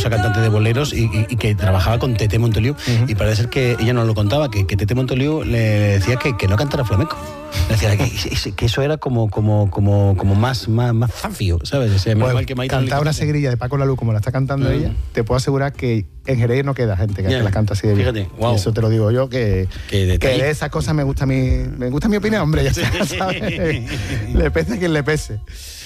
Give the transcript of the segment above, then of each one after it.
famosa cantante de boleros y que trabajaba con Tete Montoliu, y parece ser que ella nos lo contaba, que Tete Montoliu le decía que no cantara flamenco. Decía que eso era como más zafio, ¿sabes? O sea, pues, cantar una seguirilla de Paco Lalú como la está cantando ella, te puedo asegurar que en Jerez no queda gente que la canta así de bien. Fíjate, wow. Eso te lo digo yo, que de esas cosas me gusta mi opinión, hombre, ya sabes. Le pese a quien le pese.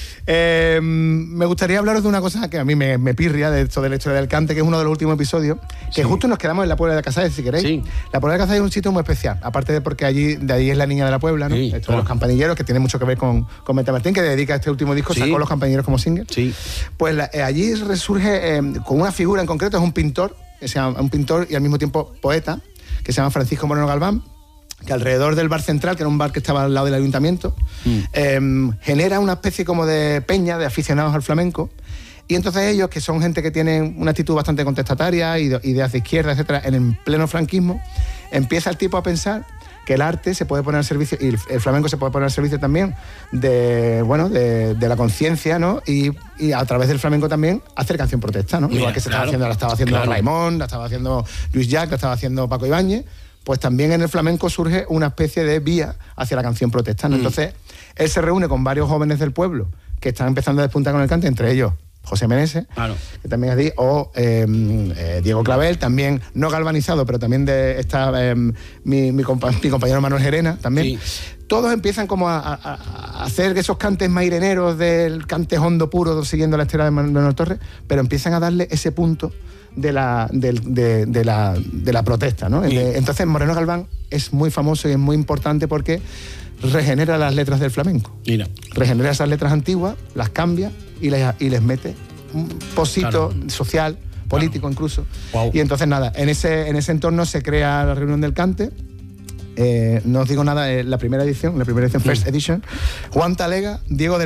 Me gustaría hablaros de una cosa que a mí me pirria, de esto de la historia del cante, que es uno de los últimos episodios, que justo nos quedamos en la Puebla de Casares, si queréis. Sí. La Puebla de Casares es un sitio muy especial, aparte de porque de ahí es la niña de la Puebla, ¿no? Esto de los campanilleros, que tiene mucho que ver con Meta Martín, que dedica este último disco, sacó Los Campanilleros como single. Sí. Pues allí resurge con una figura en concreto, es un pintor y al mismo tiempo poeta, que se llama Francisco Moreno Galván, que alrededor del bar central, que era un bar que estaba al lado del ayuntamiento, genera una especie como de peña de aficionados al flamenco, y entonces ellos, que son gente que tienen una actitud bastante contestataria, ideas de izquierda, etcétera, en el pleno franquismo, empieza el tipo a pensar que el arte se puede poner al servicio, y el flamenco se puede poner al servicio también de la conciencia, ¿no? Y a través del flamenco también hacer canción protesta, ¿no? Igual que la estaba haciendo Raimón, la estaba haciendo Luis Llach, la estaba haciendo Paco Ibáñez. Pues también en el flamenco surge una especie de vía hacia la canción protestante. Entonces, él se reúne con varios jóvenes del pueblo que están empezando a despuntar con el cante, entre ellos José Meneses, que también es ahí, o Diego Clavel, también no galvanizado, pero también está mi compañero Manuel Gerena, también. Sí. Todos empiezan como a hacer esos cantes maireneros del cante hondo puro, siguiendo la estela de Manuel Torres, pero empiezan a darle ese punto de la protesta, ¿no? Sí. Entonces Moreno Galván es muy famoso y es muy importante porque regenera las letras del flamenco. Mira. Regenera esas letras antiguas, las cambia y les mete un pocito social, político incluso. Wow. Y entonces nada, en ese entorno se crea la reunión del cante. No os digo nada, la primera edición, First Edition, Juan Talega, Diego